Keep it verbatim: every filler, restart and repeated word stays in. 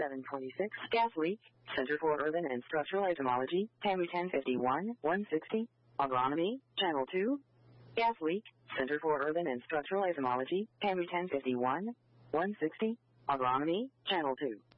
seven twenty-six. Gas leak. Center for Urban and Structural Entomology. Henry ten fifty-one, one sixty. Agronomy. Channel two. Gas leak. Center for Urban and Structural Entomology. Henry ten fifty-one, one sixty. Agronomy. Channel two.